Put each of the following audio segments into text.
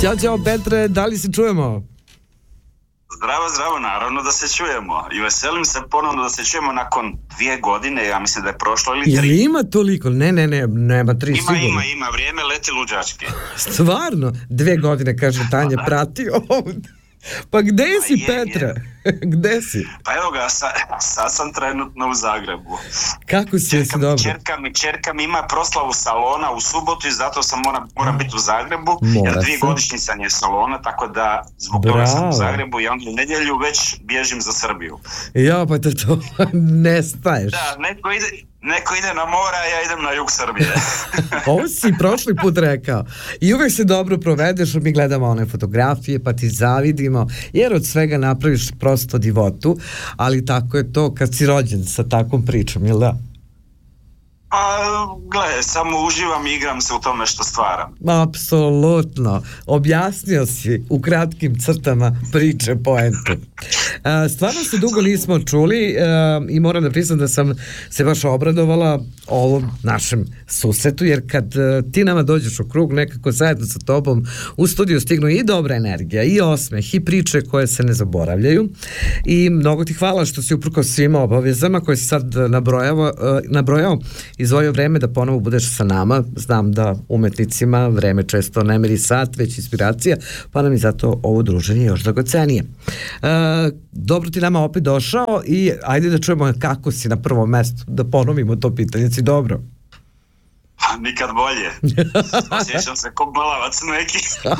Ćao Petre, da li se čujemo? Zdravo, naravno da se čujemo i veselim se ponovno da se čujemo nakon 2 godine, ja mislim da je prošlo ili 3. Jel ima toliko? Ne, nema 3 sigurno. Ima, vrijeme leti luđački. Stvarno, 2 godine, kaže Tanja, prati ovdje. Pa gde si, Petra? Gde si? Pa evo ga, sad sam trenutno u Zagrebu. Kako si, jesi dobro? Čerka mi ima proslavu salona u subotu i zato sam moram biti u Zagrebu, jer 2 godišnjica je salona, tako da zbog toga sam u Zagrebu i onda u nedjelju već bježim za Srbiju. Ja, pa te to ne staješ. Da, neko ide na mora, ja idem na jug Srbije. Ovo si prošli put rekao. I uvijek se dobro provedeš, mi gledamo one fotografije, pa ti zavidimo, jer od svega napraviš prosto divotu, ali tako je to kad si rođen sa takvom pričom, jel da? Pa, gledaj, samo uživam i igram se u tome što stvaram. Apsolutno. Objasnio si u kratkim crtama priče poentu. Stvarno se dugo nismo čuli i moram da priznam da sam se baš obradovala ovom našem susretu, jer kad ti nama dođeš u krug, nekako zajedno sa tobom u studiju stignu i dobra energija, i osmeh, i priče koje se ne zaboravljaju. I mnogo ti hvala što si uprkos svima obavezama koje si sad nabrojao izdvojio vreme da ponovo budeš sa nama. Znam da umetnicima vreme često ne meri sat, već inspiracija, pa nam je zato ovo druženje još dragocenije. Dobro ti nama opet došao i ajde da čujemo kako si na prvom mestu, da ponovimo to pitanje. Si dobro? Nikad bolje. Osjećam se ko balavac neki.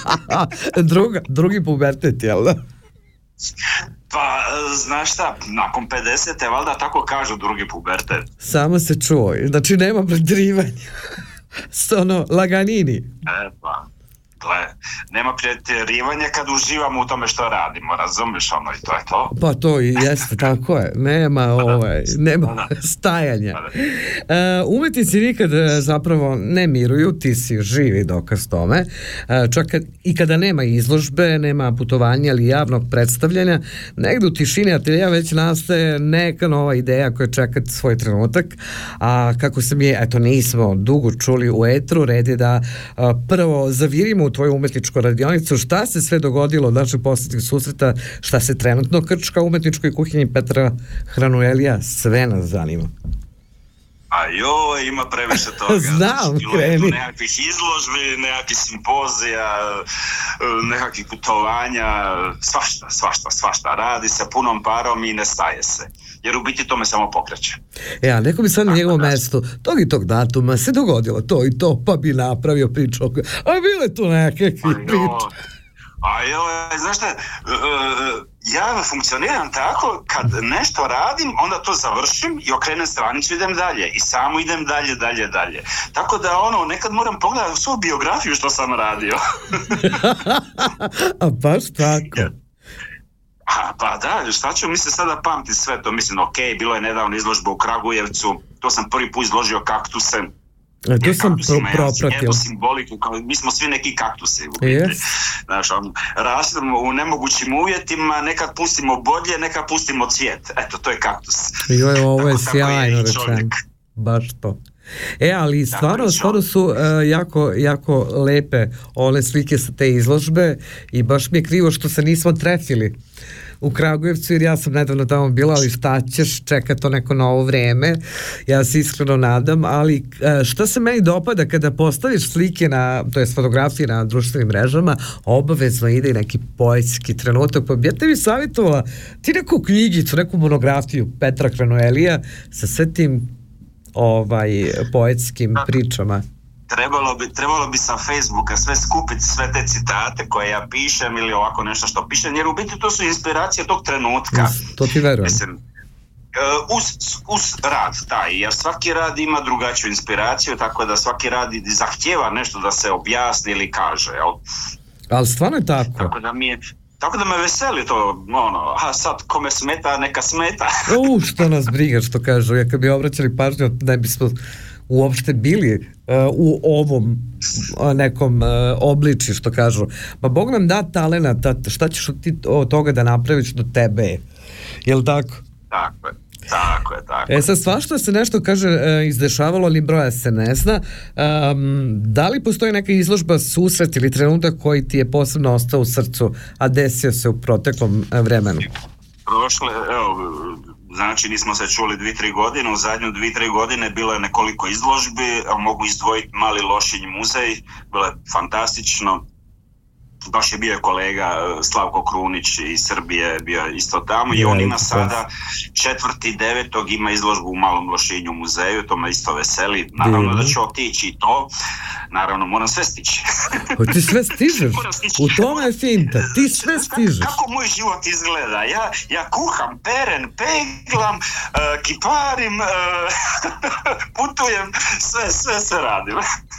Drugi pubertet, jel da? Pa, znaš šta, nakon 50. valjda tako kažu drugi pubertet. Samo se čuo, znači nema preterivanja. Ono, laganini. Pa, nema pretjerivanja kad uživamo u tome što radimo, razumiješ, ono, i to je to. Pa to i jeste, tako je, nema stajanja. Umetnici nikad zapravo ne miruju, ti si živi dokaz tome, čak i kada nema izložbe, nema putovanja ili javnog predstavljanja, negdje u tišini ateljea već nastaje neka nova ideja koja čeka svoj trenutak, a kako se mi, eto, nismo dugo čuli u etru, red je da prvo zavirimo u tvoju umetničku radionicu, šta se sve dogodilo od našeg posljednjeg susreta, šta se trenutno krčka u umetničkoj kuhinji Petra Hranuelija, sve nas zanima. A joj, ima previše toga. Znam, kreni. Nekakvih izložbi, nekakvih simpozija, nekakvih putovanja, svašta. Radi se punom parom i ne staje se. Jer u biti to me samo pokreće. Ja, neko bi sad na njegovom mjestu tog i tog datuma se dogodilo to i to, pa bi napravio priču. A bile tu nekakve priče. A joj, znaš šta, ja funkcioniram tako, kad nešto radim, onda to završim i okrenem stranicu, idem dalje. I samo idem dalje. Tako da, nekad moram pogledati svoju biografiju što sam radio. A baš tako. Pa da, šta ću, mislim sada pamti sve to, mislim, bilo je nedavno izložba u Kragujevcu, to sam prvi put izložio kaktuse. To sam propratio. Jednu simboliku, mi smo svi neki kaktusi u biti. Yes. Znaš, rastemo u nemogućim uvjetima, nekad pustimo bodlje, nekad pustimo cvijet. Eto, to je kaktus. Joj, ovo je sjajno rečeno. Baš to. Ali stvarno su jako lepe one slike sa te izložbe i baš mi je krivo što se nismo trefili u Kragujevcu, jer ja sam nedavno tamo bila, ali šta ćeš, čeka to neko novo vreme, ja se iskreno nadam, ali šta se meni dopada kada postaviš slike to jest fotografije na društvenim mrežama, obavezno ide i neki poetski trenutak, pa bi ja tebi savjetovala ti neku knjigicu, neku monografiju Petra Hranuelija sa sve tim poetskim pričama. Trebalo bi sa Facebooka sve skupiti, sve te citate koje ja pišem ili ovako nešto što pišem, jer u biti to su inspiracije tog trenutka. To ti verujem. Mislim, uz rad taj, jer svaki rad ima drugačiju inspiraciju, tako da svaki rad zahtijeva nešto da se objasni ili kaže, jel? Ali stvarno je tako. Tako da me veseli to, sad kome smeta, neka smeta. Što nas briga, što kažu, ja kad bi obraćali pažnju, ne bismo uopšte bili u ovom nekom obliči, što kažu. Pa Bog nam da talenat, šta ćeš ti od toga da napraviš, do tebe je. Jel tako? Tako je. Tako je. Sad svašta se nešto, kaže, izdešavalo, ali broja se ne zna. Da li postoji neka izložba, susret ili trenutak koji ti je posebno ostao u srcu, a desio se u proteklom vremenu? Znači nismo se čuli 2-3 godine, u zadnju 2-3 godine bilo je nekoliko izložbi, mogu izdvojiti Mali Lošinj muzej, bilo je fantastično. Baš je bio kolega Slavko Krunić iz Srbije, bio isto tamo i on ima sada 4.9. ima izložbu u Malom Lošinju muzeju, to me isto veseli. Naravno da ću otići i to, naravno moram sve stići. Ti sve stižeš? U tome je finta, ti sve stižeš. Kako moj život izgleda? Ja kuham, perem, peglam, kiparim, putujem, sve radim.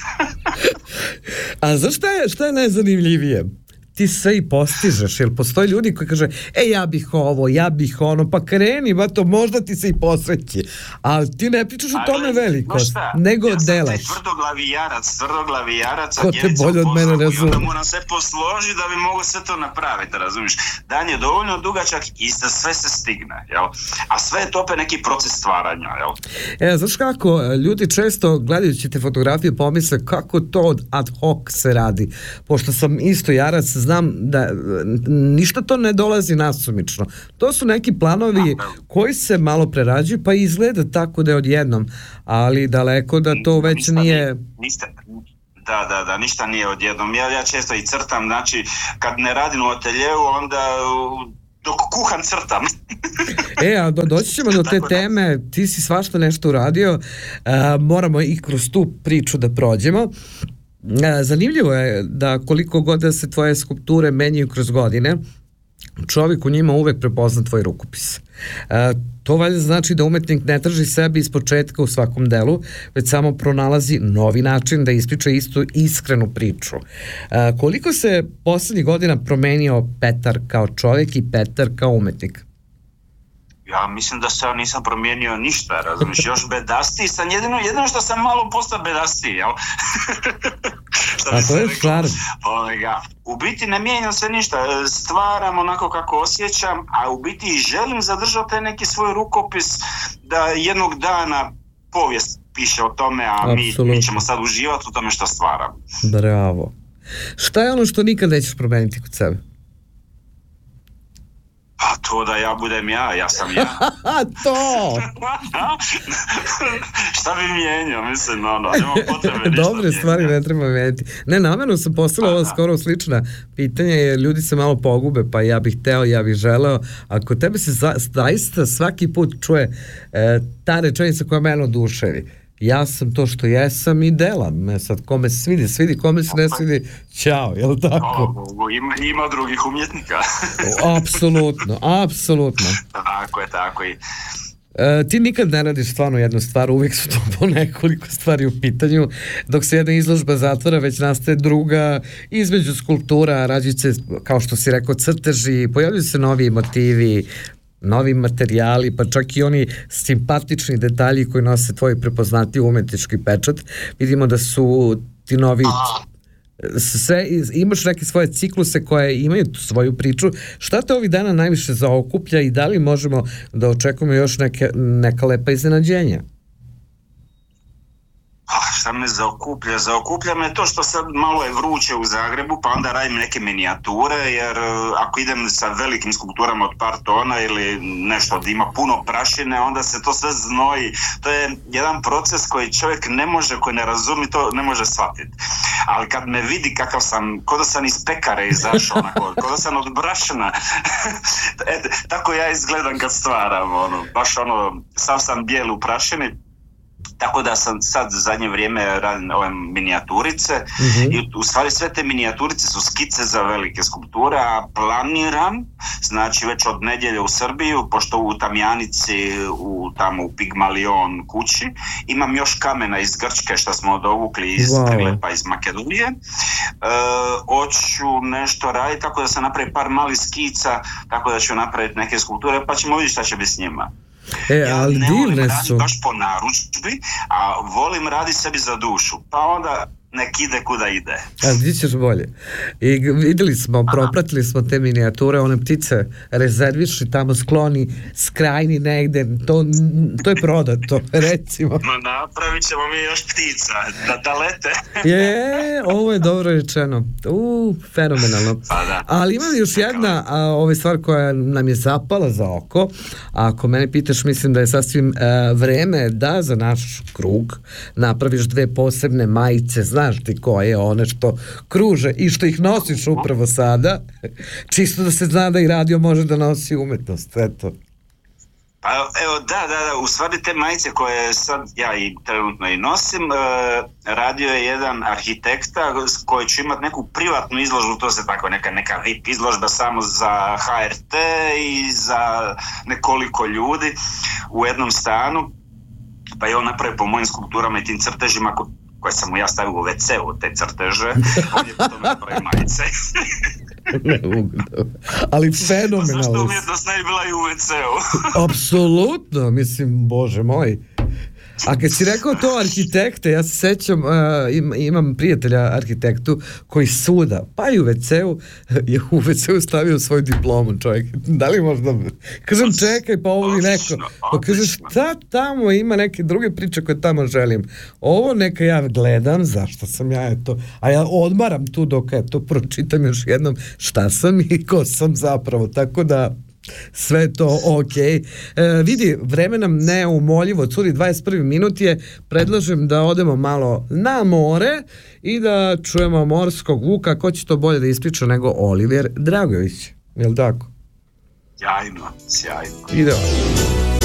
A znaš šta je najzanimljivije? Ti sve i postižeš, jer postoje ljudi koji kaže ja bih ovo, ja bih ono, pa kreni, to možda ti se i posreći, ali ti ne pričaš o tome veliko, nego delaš. Ja sam tvrdoglavi jarac, ko te bolje od mene razumije. Onda moram sve posložiti da bi mogu sve to napraviti, razumiješ? Dan je dovoljno dugačak i za sve se stigne, jel? A sve je to opet neki proces stvaranja, jel? Znaš kako, ljudi često gledajući te fotografije pomisle kako to ad hoc se radi, pošto sam isto jarac, znam da ništa to ne dolazi nasumično. To su neki planovi koji se malo prerađuju, pa izgleda tako da je odjednom, ali daleko da to već nije... Da, ništa nije odjednom. Ja često i crtam, znači kad ne radim u ateljevu, onda dok kuham crtam. A doći ćemo do te teme, ti si svašta nešto uradio, moramo i kroz tu priču da prođemo. Zanimljivo je da koliko god da se tvoje skulpture menjaju kroz godine, čovjek u njima uvek prepozna tvoj rukopis. To valjda znači da umetnik ne traži sebi iz početka u svakom delu, već samo pronalazi novi način da ispriča istu iskrenu priču. Koliko se poslednjih godina promenio Petar kao čovjek i Petar kao umetnik? Ja mislim da se ja nisam promijenio ništa, razumiješ, još bedastiji sam, jedino što sam malo postao bedastiji, jel? A to je stvar. U biti ne mijenjam se ništa, stvaram onako kako osjećam, a u biti i želim zadržati neki svoj rukopis da jednog dana povijest piše o tome, a mi ćemo sad uživati u tome što stvaram. Bravo. Šta je ono što nikad nećeš promijeniti kod sebe? Pa to da ja budem ja sam ja. To! Šta bi mijenjao, mislim, nema potrebe ništa. Dobre stvari ne treba mijenjati. Ne, namjerno sam poslala ovo skoro slična pitanja, jer ljudi se malo pogube, pa ja bih hteo, ja bih želeo. Ako tebe se zaista svaki put čuje ta rečenica koja mene oduševi, ja sam to što jesam i delam. Sad kome se svidi, kome se ne svidi, ćao, jel tako? Ima drugih umjetnika. Apsolutno. Tako je. Ti nikad ne radiš stvarno jednu stvar, uvijek su to po nekoliko stvari u pitanju. Dok se jedna izložba zatvara, već nastaje druga, između skulptura rađuju se, kao što si rekao, crteži, pojavljuju se novi motivi, novi materijali, pa čak i oni simpatični detalji koji nose tvoj prepoznatljiv umetnički pečat. Vidimo da su ti novi imaš neke svoje cikluse koje imaju svoju priču. Šta te ovih dana najviše zaokuplja i da li možemo da očekujemo još neka lepa iznenađenja? Šta me zaokuplja? Zaokuplja me to što sad malo je vruće u Zagrebu, pa onda radim neke minijature, jer ako idem sa velikim skulpturama od par tona ili nešto da ima puno prašine, onda se to sve znoji. To je jedan proces koji čovjek ne može, koji ne razumi, to ne može shvatiti. Ali kad me vidi kakav sam, ko da sam iz pekare izašao, ko da sam od brašna, tako ja izgledam kad stvaram, baš sav sam bijel u prašini. Tako da sam sad zadnje vrijeme radim ove minijaturice i u stvari sve te minijaturice su skice za velike skulpture, a planiram, znači već od nedjelje u Srbiju, pošto u Tamjanici, tamo u Pigmalion kući, imam još kamena iz Grčke što smo dovukli iz Triglepa iz Makedonije. Hoću nešto raditi, tako da sam napravio par malih skica, tako da ću napraviti neke skulpture, pa ćemo vidjeti šta će biti s njima. Ali ne volim raditi baš po narudžbi, a volim raditi sebi za dušu. Pa onda nek ide kuda ide. A gdje ćeš bolje? I vidjeli smo, propratili smo te minijature, one ptice rezerviši tamo skloni, skrajni negde, to je prodato, recimo. No, napravit ćemo mi još ptica, da lete. Ovo je dobro rečeno. Fenomenalno. Pa da. Ali ima još jedna stvar koja nam je zapala za oko. Ako mene pitaš, mislim da je sasvim vreme da za naš krug napraviš 2 posebne majice, znaš ti koje, one što kruže i što ih nosiš upravo sada, čisto da se zna da i radio može da nosi umetnost, eto. Pa evo, da, u stvari te majice koje sad ja i trenutno i nosim, radio je jedan arhitekta koji će imati neku privatnu izložbu, to se tako neka VIP izložba samo za HRT i za nekoliko ljudi u jednom stanu, pa je on napravio po mojim skulpturama i tim crtežima koje sam mu ja stavio u WC-u, te crteže, on je potom napravio majice. Ali fenomenalno. Pa zašto umjetnost ne bi bila i u WC-u? Apsolutno, mislim, Bože moj. A kad si rekao to arhitekte, ja se sećam, imam prijatelja arhitektu koji suda, pa i u WC-u, je u WC-u stavio svoju diplomu, čovjek. Da li možda... Kažem, čekaj, pa ovo mi neko. Pa kažeš, šta tamo ima neke druge priče koje tamo želim. Ovo neka ja gledam, zašto sam ja eto. A ja odmaram tu dok to pročitam još jednom šta sam i ko sam zapravo. Tako da... sve to ok. Vidi, vreme nam neumoljivo curi, 21. minut je, predlažem da odemo malo na more i da čujemo morskog vuka. Ko će to bolje da ispriča nego Oliver Dragović, je li tako? Sjajno, sjajno. Idemo.